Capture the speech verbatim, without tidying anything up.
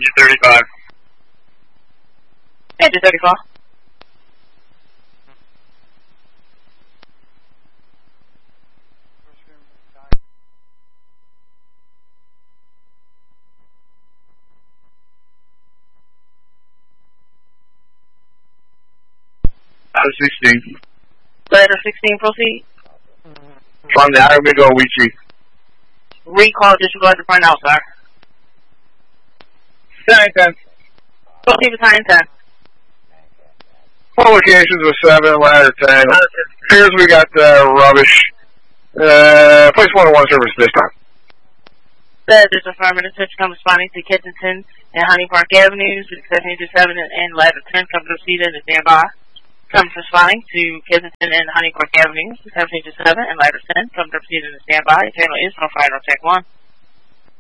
Engine thirty-five. Engine thirty-five. Ladder sixteen. Ladder sixteen, proceed. From the Arabigo Wichi. Recall, disregard the front out, sir. Nine ten. Proceed with time ten. Four locations with seven, ladder ten. Here's we got uh, rubbish. Uh, place one oh one service this time. That is affirmative. Touch come responding to Kensington and Honey Park Avenues, accepting to seven and, and ladder ten, come to proceed and standby. Come responding to Kensington and Honey Park Avenues, accepting to seven and ladder ten, come to proceed and standby. Channel is on fire, check one.